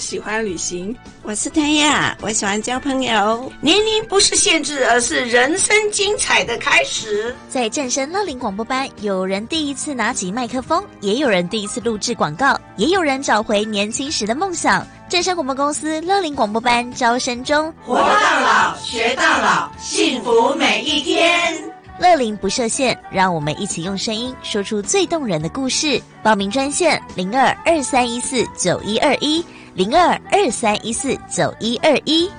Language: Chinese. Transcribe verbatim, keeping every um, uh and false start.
喜欢旅行。 我是泰亚，我喜欢交朋友。 年龄不是限制，而是人生精彩的开始。 在正声乐龄广播班，有人第一次拿起麦克风，也有人第一次录制广告，也有人找回年轻时的梦想。正声广播公司乐龄广播班招生中， 活到老，学到老，幸福每一天。 乐龄不设限，让我们一起用声音说出最动人的故事。报名专线零二二三一四九一二一零二二三一四九一二一。